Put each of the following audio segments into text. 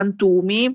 frantumi.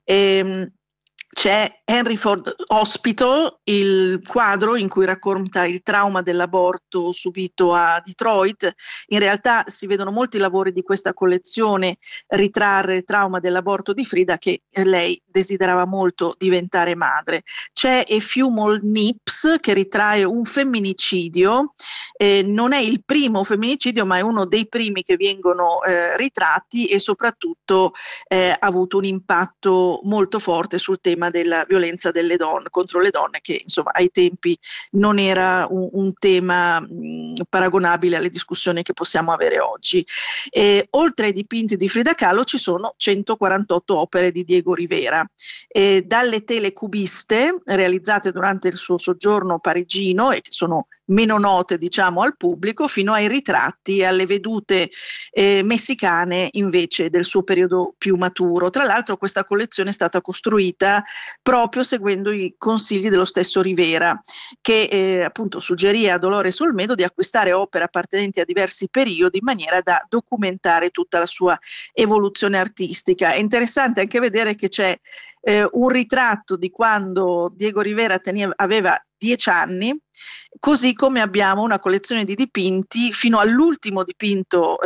C'è Henry Ford Hospital, il quadro in cui racconta il trauma dell'aborto subito a Detroit. In realtà si vedono molti lavori di questa collezione ritrarre il trauma dell'aborto di Frida, che lei desiderava molto diventare madre. C'è A Few More Nips, che ritrae un femminicidio. Non è il primo femminicidio, ma è uno dei primi che vengono ritratti, e soprattutto ha avuto un impatto molto forte sul tema della violenza delle donne contro le donne, che insomma ai tempi non era un tema paragonabile alle discussioni che possiamo avere oggi. Oltre ai dipinti di Frida Kahlo ci sono 148 opere di Diego Rivera, dalle tele cubiste realizzate durante il suo soggiorno parigino e che sono meno note, diciamo, al pubblico, fino ai ritratti e alle vedute messicane invece del suo periodo più maturo. Tra l'altro questa collezione è stata costruita proprio seguendo i consigli dello stesso Rivera, che appunto suggerì a Dolores Olmedo di acquistare opere appartenenti a diversi periodi in maniera da documentare tutta la sua evoluzione artistica. È interessante anche vedere che c'è un ritratto di quando Diego Rivera aveva 10 anni, così come abbiamo una collezione di dipinti fino all'ultimo dipinto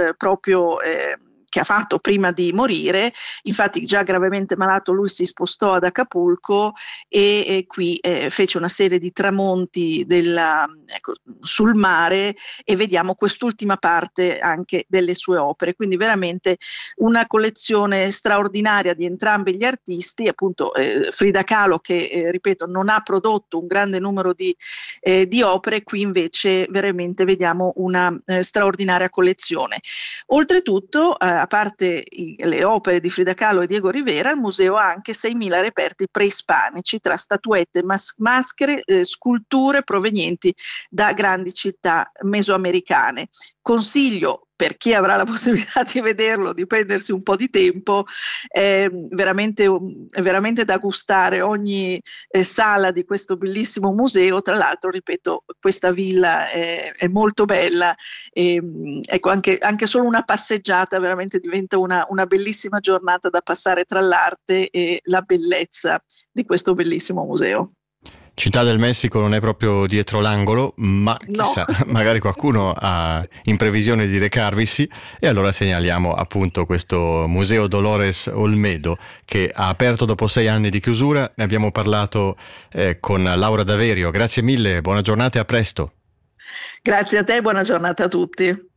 che ha fatto prima di morire. Infatti già gravemente malato lui si spostò ad Acapulco e qui fece una serie di tramonti sul mare, e vediamo quest'ultima parte anche delle sue opere, quindi veramente una collezione straordinaria di entrambi gli artisti. Appunto Frida Kahlo che ripeto non ha prodotto un grande numero di opere, qui invece veramente vediamo una straordinaria collezione. Oltretutto a parte le opere di Frida Kahlo e Diego Rivera, il museo ha anche 6.000 reperti preispanici tra statuette, maschere, sculture provenienti da grandi città mesoamericane. Consiglio, per chi avrà la possibilità di vederlo, di prendersi un po' di tempo, è veramente da gustare ogni sala di questo bellissimo museo. Tra l'altro, ripeto, questa villa è molto bella, ecco, anche solo una passeggiata veramente diventa una bellissima giornata da passare tra l'arte e la bellezza di questo bellissimo museo. Città del Messico non è proprio dietro l'angolo, ma chissà, no. Magari qualcuno ha in previsione di recarvisi, e allora segnaliamo appunto questo Museo Dolores Olmedo che ha aperto dopo 6 anni di chiusura. Ne abbiamo parlato con Laura Daverio. Grazie mille, buona giornata e a presto. Grazie a te, buona giornata a tutti.